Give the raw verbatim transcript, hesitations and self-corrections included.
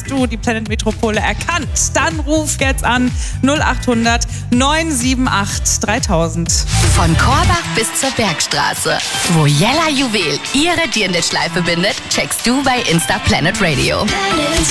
Hast du die Planet Metropole erkannt? Dann ruf jetzt an null acht hundert neun sieben acht dreitausend. Von Korbach bis zur Bergstraße. Wo Jella Juwel ihre Dirndl-Schleife bindet, checkst du bei Insta Planet Radio. Planet